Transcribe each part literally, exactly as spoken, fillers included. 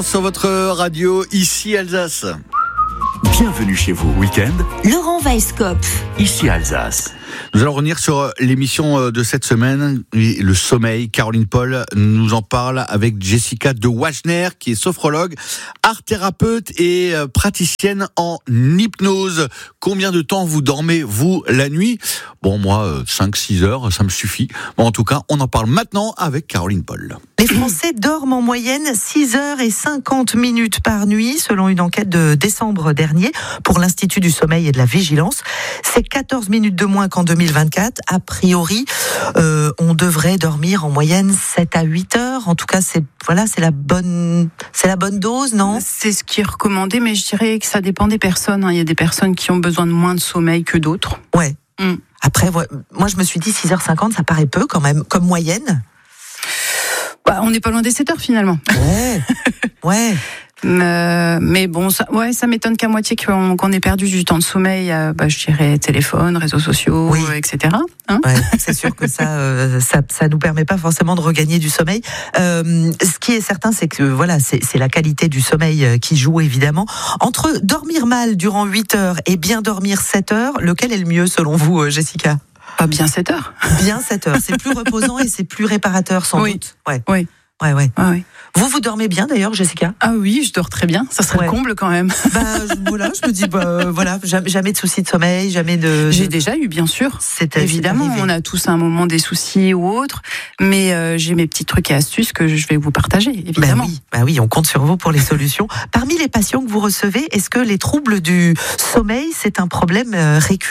Sur votre radio, ici Alsace. Bienvenue chez vous, week-end. Laurent Weisskopf. Ici Alsace. Nous allons revenir sur l'émission de cette semaine, le sommeil. Caroline Paul nous en parle avec Jessica de Wagner, qui est sophrologue, art thérapeute et praticienne en hypnose. Combien de temps vous dormez, vous, la nuit ? Bon, moi, cinq six heures, ça me suffit. Bon, en tout cas, on en parle maintenant avec Caroline Paul. Les Français dorment en moyenne six heures cinquante minutes par nuit, selon une enquête de décembre dernier pour l'Institut du sommeil et de la vigilance. C'est quatorze minutes de moins qu'en deux mille vingt-quatre. A priori, euh, on devrait dormir en moyenne sept à huit heures. En tout cas, c'est voilà, c'est la bonne, c'est la bonne dose, non ? C'est ce qui est recommandé, mais je dirais que ça dépend des personnes. Il y a des personnes qui ont besoin de moins de sommeil que d'autres. Ouais. Mm. Après, moi, je me suis dit six heures cinquante, ça paraît peu quand même, comme moyenne. Bah, on n'est pas loin des sept heures finalement. Ouais. Ouais. Euh, mais bon, ça, ouais, ça m'étonne qu'à moitié qu'on, qu'on ait perdu du temps de sommeil. Euh, bah, je dirais téléphone, réseaux sociaux, oui. euh, et cetera. Hein ouais, c'est sûr que ça, euh, ça, ça nous permet pas forcément de regagner du sommeil. Euh, ce qui est certain, c'est que voilà, c'est, c'est la qualité du sommeil qui joue évidemment. Entre dormir mal durant huit heures et bien dormir sept heures, lequel est le mieux selon vous, Jessica ? Pas bien sept heures. Bien sept heures. C'est plus reposant et c'est plus réparateur sans oui. doute. Ouais. Oui. Ouais, ouais. Ah, oui. Vous, vous dormez bien d'ailleurs, Jessica ? Ah oui, je dors très bien. Ça serait ouais. le comble quand même. Bah voilà, je me dis bah voilà, jamais, jamais de soucis de sommeil, jamais de. J'ai déjà eu, bien sûr. C'est évidemment, c'est on a tous à un moment des soucis ou autres, mais euh, j'ai mes petits trucs et astuces que je vais vous partager, évidemment. Bah oui, bah oui, on compte sur vous pour les solutions. Parmi les patients que vous recevez, est-ce que les troubles du sommeil, c'est un problème euh, récurrent ?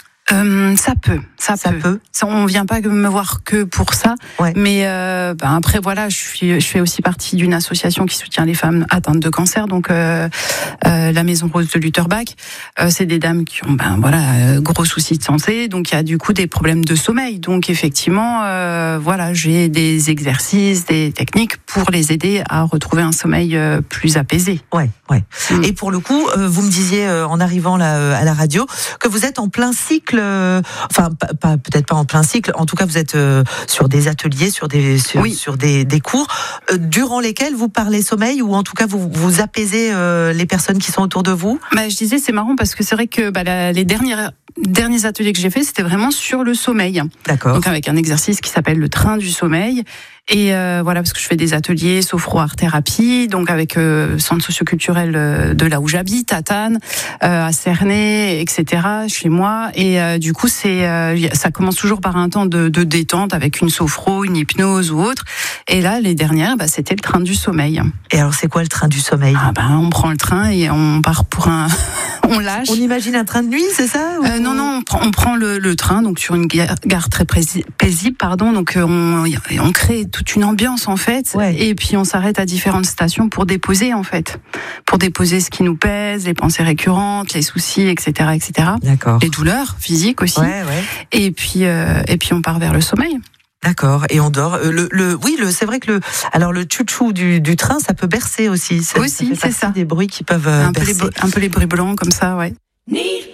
Euh, ça peut, ça, ça peut. peut. Ça, on vient pas me voir que pour ça, ouais. mais euh, ben après voilà, je suis, je fais aussi partie d'une association qui soutient les femmes atteintes de cancer, donc euh, euh, la Maison Rose de Lutterbach. Euh, c'est des dames qui ont ben voilà euh, gros soucis de santé, donc il y a du coup des problèmes de sommeil. Donc effectivement, euh, voilà, j'ai des exercices, des techniques pour les aider à retrouver un sommeil euh, plus apaisé. Ouais, ouais. Mm. Et pour le coup, euh, vous me disiez euh, en arrivant là euh, à la radio que vous êtes en plein cycle. Enfin, pas, pas, peut-être pas en plein cycle. En tout cas, vous êtes euh, sur des ateliers, sur des sur, oui. sur des, des cours euh, durant lesquels vous parlez sommeil ou en tout cas vous vous apaisez euh, les personnes qui sont autour de vous. Bah, je disais, c'est marrant parce que c'est vrai que bah, la, les dernières derniers ateliers que j'ai fait, c'était vraiment sur le sommeil. D'accord. Donc avec un exercice qui s'appelle le train du sommeil. Et euh, voilà, parce que je fais des ateliers sophro-art thérapie, donc avec euh, centre socioculturel euh, de là où j'habite, à Tannes, euh, à Cernay, et cetera, chez moi. Et euh, du coup, c'est euh, ça commence toujours par un temps de, de détente avec une sophro, une hypnose ou autre. Et là, les dernières, bah, c'était le train du sommeil. Et alors, c'est quoi le train du sommeil ? Ah ben, on prend le train et on part pour un, on lâche. On imagine un train de nuit, c'est ça ou... euh, Non, non, on prend, on prend le, le train, donc sur une gare, gare très paisible, pardon. Donc on, on crée toute une ambiance en fait, ouais. Et puis on s'arrête à différentes stations pour déposer en fait, pour déposer ce qui nous pèse, les pensées récurrentes, les soucis, et cetera, et cetera. D'accord. Les douleurs physiques aussi. Ouais, ouais. Et puis euh, et puis on part vers le sommeil. D'accord. Et on dort. Le, le, oui, le, c'est vrai que le, alors le tchou-tchou du, du train, ça peut bercer aussi. Ça, aussi, ça fait c'est ça. Des bruits qui peuvent euh, un bercer. peu les, un peu les bruits blancs comme ça, ouais.